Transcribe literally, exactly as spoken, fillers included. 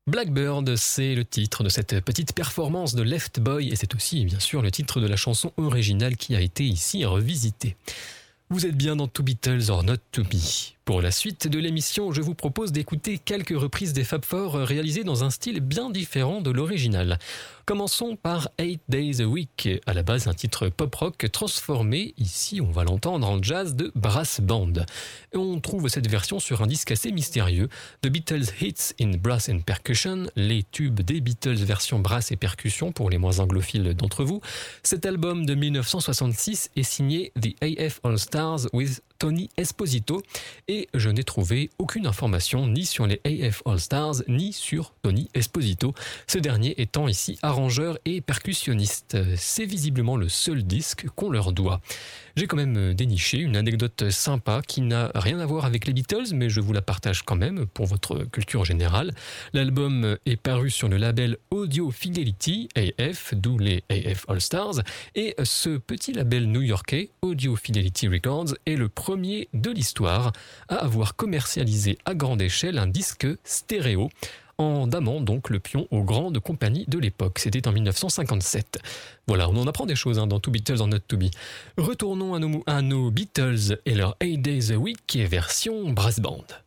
Blackbird, c'est le titre de cette petite performance de Left Boy et c'est aussi bien sûr le titre de la chanson originale qui a été ici revisitée. Vous êtes bien dans To Beatles or Not To Be. Pour la suite de l'émission, je vous propose d'écouter quelques reprises des Fab Four réalisées dans un style bien différent de l'original. Commençons par Eight Days a Week, à la base un titre pop-rock transformé, ici on va l'entendre en jazz de brass band. Et on trouve cette version sur un disque assez mystérieux, The Beatles Hits in Brass and Percussion, les tubes des Beatles version brass et percussion pour les moins anglophiles d'entre vous. Cet album de dix-neuf cent soixante-six est signé The A F All Stars with Tony Esposito et je n'ai trouvé aucune information ni sur les A F All Stars ni sur Tony Esposito, ce dernier étant ici arrangeur et percussionniste. C'est visiblement le seul disque qu'on leur doit. J'ai quand même déniché une anecdote sympa qui n'a rien à voir avec les Beatles, mais je vous la partage quand même pour votre culture générale. L'album est paru sur le label Audio Fidelity A F, d'où les A F All Stars, et ce petit label new-yorkais, Audio Fidelity Records, est le premier de l'histoire à avoir commercialisé à grande échelle un disque stéréo, en damant donc le pion aux grandes compagnies de l'époque. C'était en dix-neuf cent cinquante-sept. Voilà, on en apprend des choses hein, dans To Beatles or Not To Be. Retournons à nos, à nos Beatles et leur Eight Days a Week version brass band.